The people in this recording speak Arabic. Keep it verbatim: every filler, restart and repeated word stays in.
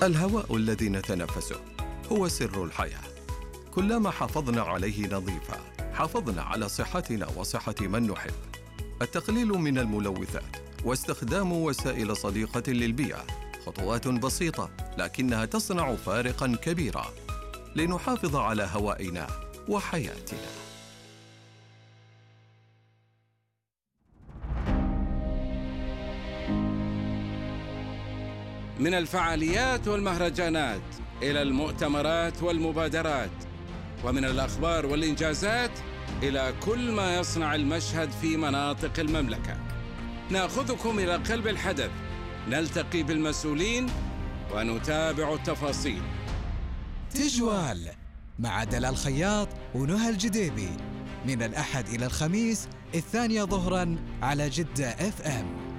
الهواء الذي نتنفسه هو سر الحياة. كلما حافظنا عليه نظيفا حافظنا على صحتنا وصحة من نحب. التقليل من الملوثات واستخدام وسائل صديقة للبيئة خطوات بسيطة لكنها تصنع فارقاً كبيرا لنحافظ على هوائنا وحياتنا. من الفعاليات والمهرجانات إلى المؤتمرات والمبادرات، ومن الأخبار والإنجازات إلى كل ما يصنع المشهد في مناطق المملكة، نأخذكم إلى قلب الحدث، نلتقي بالمسؤولين ونتابع التفاصيل. تجوال مع دلال خياط ونهى الجديبي من الأحد إلى الخميس الثانية ظهراً على جدة إف إم.